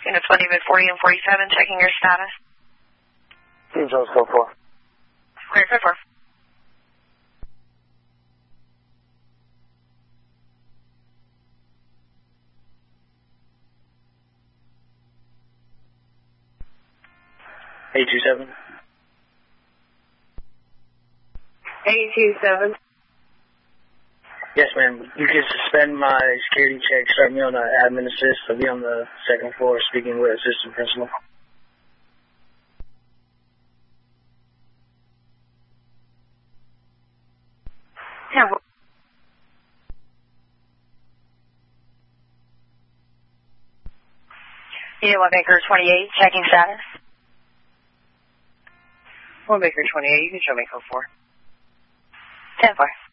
Units 1, Unit 40 and 47, checking your status. Team Jones, code 4. Clear, code 4. A27. A27. Yes, ma'am. You can suspend my security check, start me on an admin assist. I'll be on the second floor speaking with assistant principal. Yeah. Unit 1 Baker 28, checking status. 1 Baker 28, you can show me code 4. 10-4.